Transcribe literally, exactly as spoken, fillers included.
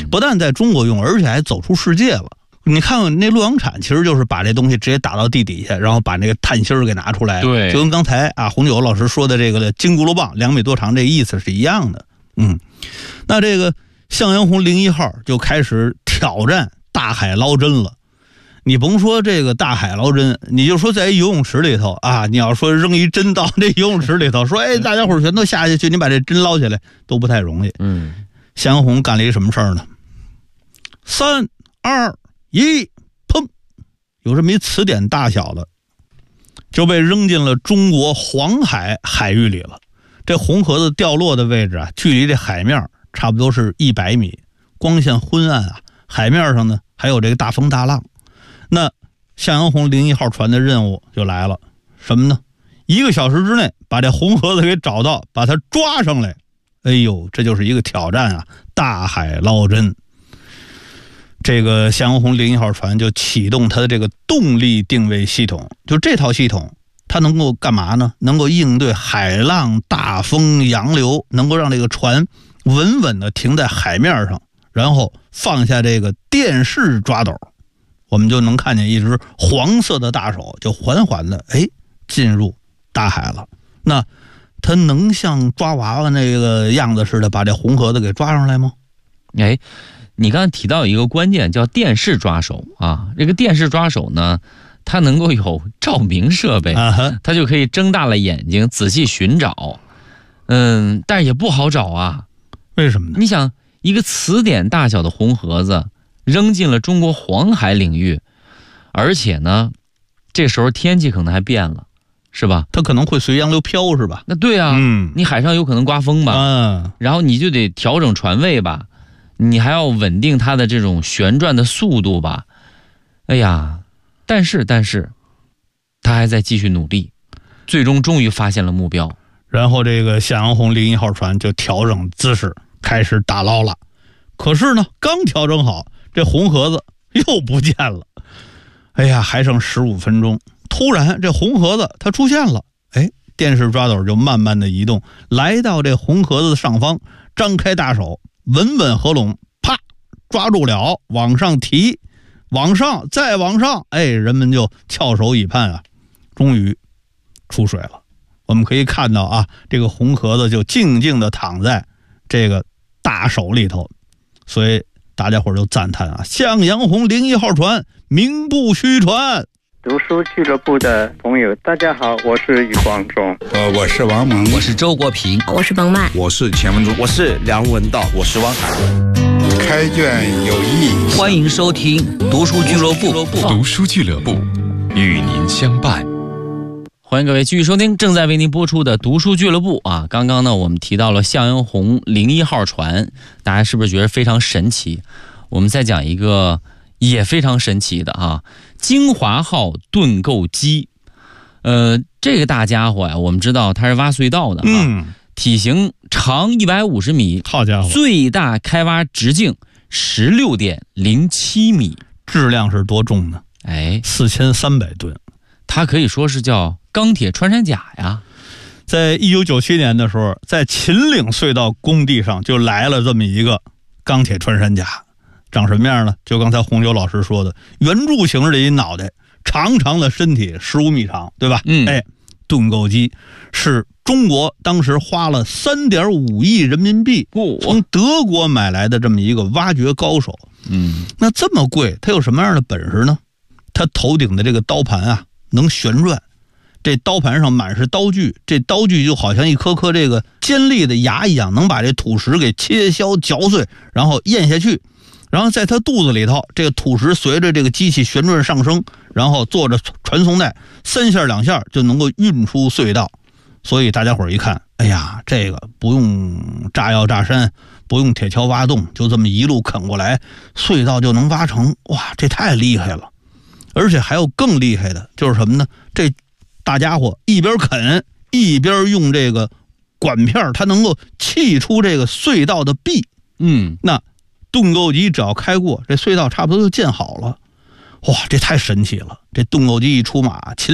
不但在中国用，而且还走出世界了。你看那洛阳铲其实就是把这东西直接打到地底下，然后把那个碳芯儿给拿出来， 对， 就跟刚才啊洪九老师说的这个金箍噜棒两米多长这意思是一样的。嗯，那这个向阳红零一号就开始挑战大海捞针了。你甭说这个大海捞针，你就说在游泳池里头啊，你要说扔一针到这游泳池里头，说哎大家伙全都下下去，你把这针捞起来都不太容易。 嗯， 向阳红干了一什么事儿呢？三二一，砰！有这么一词典大小的，就被扔进了中国黄海海域里了。这红盒子掉落的位置啊，距离这海面差不多是一百米，光线昏暗啊，海面上呢还有这个大风大浪。那向阳红零一号船的任务就来了，什么呢？一个小时之内把这红盒子给找到，把它抓上来。哎呦，这就是一个挑战啊！大海捞针。这个向阳红零一号船就启动它的这个动力定位系统，就这套系统它能够干嘛呢？能够应对海浪、大风、洋流，能够让这个船稳稳地停在海面上，然后放下这个电视抓斗，我们就能看见一只黄色的大手就缓缓的哎进入大海了。那它能像抓娃娃那个样子似的把这红盒子给抓上来吗？ 哎，你刚才提到一个关键叫电视抓手啊，这个电视抓手呢，它能够有照明设备， 啊、 它就可以睁大了眼睛仔细寻找。嗯，但是也不好找啊。 为什么呢？ 你想，一个词典大小的红盒子扔进了中国黄海领域，而且呢，这时候天气可能还变了，是吧？ 它可能会随洋流飘，是吧？ 那对啊， 嗯， 你海上有可能刮风吧， 嗯， 然后你就得调整船位吧，你还要稳定它的这种旋转的速度吧。哎呀，但是但是，他还在继续努力，最终终于发现了目标。 然后这个向阳红零一号船就调整姿势，开始打捞了。可是呢，刚调整好，这红盒子又不见了。哎呀，还剩十五分钟，突然这红盒子它出现了。哎，电视抓斗就慢慢的移动，来到这红盒子的上方，张开大手，稳稳合拢，啪，抓住了，往上提，往上，再往上。哎，人们就翘首以盼啊，终于出水了。我们可以看到啊，这个红盒子就静静地躺在这个大手里头，所以大家伙就赞叹啊，向阳红零一号船名不虚传。 读书俱乐部的朋友大家好，我是余光中。 呃，我是王蒙， 我是周国平， 我是彭曼， 我是钱文忠， 我是梁文道，我是汪涵。 开卷有益， 欢迎收听读书俱乐部。 读书俱乐部与您相伴。 欢迎各位继续收听正在为您播出的读书俱乐部啊！刚刚呢，我们提到了向阳红零一号船，大家是不是觉得非常神奇？我们再讲一个也非常神奇的啊，京华号盾构机。呃，这个大家伙呀、啊，我们知道它是挖隧道的啊， 嗯， 体型长一百五十米， 好家伙， 最大开挖直径十六点零七米， 质量是多重呢？ 哎， 四千三百吨， 它可以说是叫钢铁穿山甲呀。 在一九九七年的时候，在秦岭隧道工地上就来了这么一个钢铁穿山甲，长什么样呢？就刚才洪九老师说的，圆柱形的一脑袋，长长的身体，十五米长，对吧？ 嗯， 哎，盾构机是中国当时花了三点五亿人民币从德国买来的这么一个挖掘高手。 嗯， 那这么贵，它有什么样的本事呢？它头顶的这个刀盘啊，能旋转。这刀盘上满是刀具，这刀具就好像一颗颗这个尖利的牙一样，能把这土石给切削嚼碎，然后咽下去。然后在它肚子里头，这个土石随着这个机器旋转上升，然后坐着传送带，三下两下就能够运出隧道。所以大家伙一看，哎呀，这个不用炸药炸山，不用铁锹挖洞，就这么一路啃过来，隧道就能挖成。哇，这太厉害了！而且还有更厉害的，就是什么呢？这大家伙一边啃一边用这个管片，它能够气出这个隧道的壁。 嗯， 那盾构机只要开过，这隧道差不多就建好了。哇，这太神奇了！这盾构机一出马，秦